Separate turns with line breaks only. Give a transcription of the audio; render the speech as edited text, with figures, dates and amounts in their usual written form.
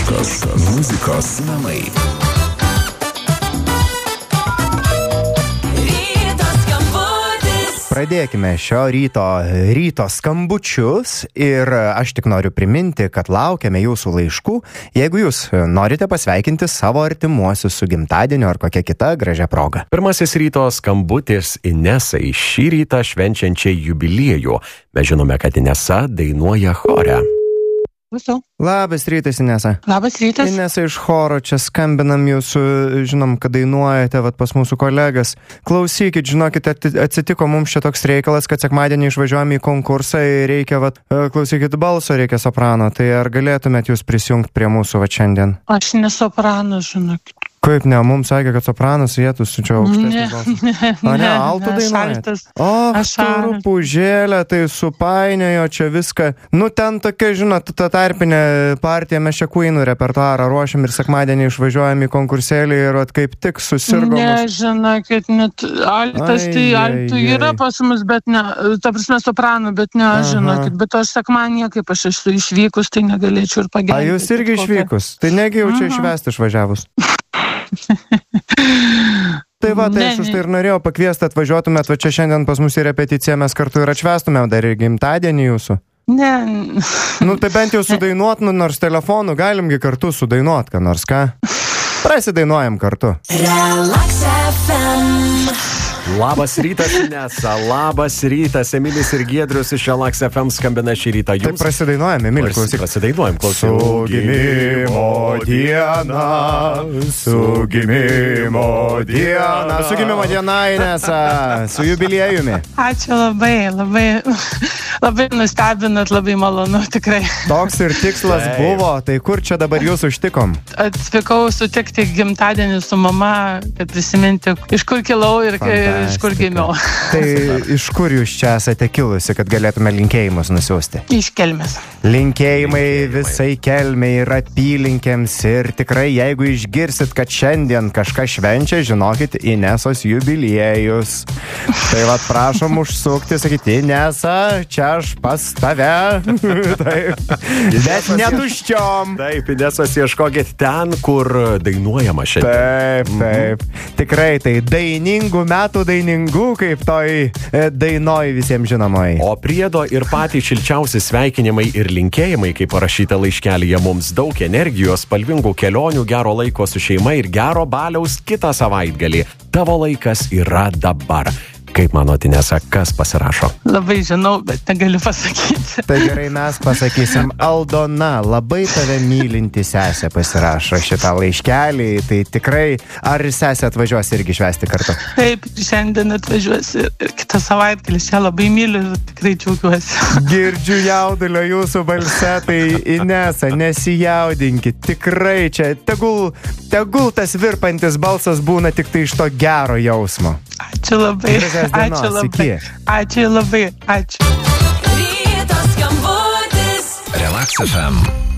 Muzikos namai.
Pradėkime šio ryto skambučius ir aš tik noriu priminti, kad laukiame jūsų laiškų. Jeigu jūs norite pasveikinti savo artimuosius su gimtadieniu ar kokia kita gražia proga.
Pirmasis ryto skambutis Inesai, šį rytą švenčiančiai jubiliejų. Mes žinome, kad Inesa dainuoja chore.
Visų.
Labas rytas, Inesa.
Labas rytas.
Inesa iš choro, čia skambinam jūsų, žinom, kad dainuojate pas mūsų kolegas. Klausykit, žinokit, atsitiko mums čia toks reikalas, kad sekmadienį išvažiuojame į konkursą ir reikia, klausykit, balso reikia soprano. Tai ar galėtumėt jūs prisijungti prie mūsų šiandien?
Aš ne sopranas, žinokit.
Kaip ne, mums sakė, kad sopranas vietus su čia aukštesnis balsas. Ne, altų dainuojat. Rupūžėlė, tai supainiojo čia viską. Nu, ten tokia, žinot, ta tarpinė partija, mes čia Queenų repertuarą ruošiam ir sekmadienį išvažiuojam į konkursėlį ir kaip tik susirgom.
Ne, žinokit, net altas, tai altų yra pas mus, bet ne, ta prasme sopranų, bet ne, žinokit, bet aš sekmadienį, kaip aš esu išvykus, tai negalėčiau ir pagelbėti.
A, jūs irgi išvykus? Tai negi jau čia išvesti išvažiavus? Tai va, tai aš už tai ir norėjau pakviesti, atvažiuotumėt, va čia šiandien pas mus į repeticiją mes kartu ir atšvestumėm dar ir gimtadienį jūsų.
Ne.
Nu, tai bent jau sudainuot, nors telefonu galimgi kartu sudainuot, ką nors ką. Prasidainuojam kartu.
Relax FM.
Labas rytas, Inesa, labas rytas, Emilis ir Giedrius iš Relax FM skambina šį rytą jums.
Tai prasidainuojam, Emili, klausyk.
Prasidainuojam, klausyk.
Su gimimo diena, Inesa, su jubiliejumi.
Ačiū labai nustebinat, labai malonu, tikrai.
Toks ir tikslas buvo, tai kur čia dabar jūs užtikom?
Atvykau sutikti gimtadienį su mama, kad prisiminti, iš kur kilau ir iš kur gimiau.
Tai iš kur jūs čia esate kilusi, kad galėtume linkėjimus nusiųsti?
Iš Kelmės.
Linkėjimai visai Kelmei ir apylinkėms ir tikrai, jeigu išgirsit, kad šiandien kažką švenčia, žinokit, Inesos jubiliejus. Tai vat prašom užsukti, sakyti, Inesa, čia aš pas tave. Taip. Bet netuščiom.
Taip, Inesos ieškokit ten, kur dainuojama šiandien.
Taip. Tikrai tai dainingų metų dainingų, kaip toj dainoj visiems žinomai.
O priedo ir patys šilčiausi sveikinimai ir linkėjimai, kaip parašyta laiškelyje, mums daug energijos, spalvingų kelionių, gero laiko su šeima ir gero baliaus kitą savaitgalį. Tavo laikas yra dabar. Kaip manot, Inesa, kas pasirašo?
Labai žinau, bet negaliu pasakyti.
Tai gerai, mes pasakysim. Aldona, labai tave mylinti sesė pasirašo šitą laiškelį. Tai tikrai, ar sesė atvažiuos irgi švęsti kartu?
Taip, šiandien atvažiuosi ir kitą savaitgalį. Šią labai myliu ir tikrai džiaugiuosi.
Girdžiu jaudulio jūsų balse, tai Inesa, nesijaudinkit. Tikrai čia, tegul tas virpantis balsas būna tik tai iš to gero jausmo.
Ačiū labai. Ačiū labai.
Relax FM.